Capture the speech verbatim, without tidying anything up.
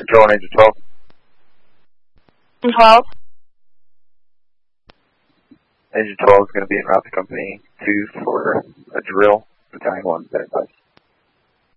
Control Angel twelve. twelve. Angel twelve is going to be en route to Company two for a drill.